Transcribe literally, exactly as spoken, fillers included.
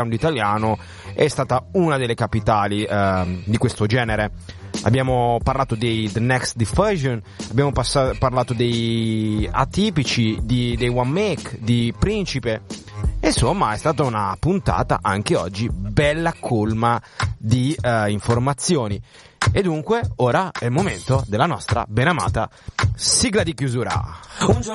italiano è stata una delle capitali eh, di questo genere. Abbiamo parlato dei The Next Diffusion, abbiamo passato, parlato dei Atipici, di, dei One Make, di Principe. Insomma, è stata una puntata anche oggi bella colma di uh, informazioni. E dunque, ora è il momento della nostra benamata sigla di chiusura.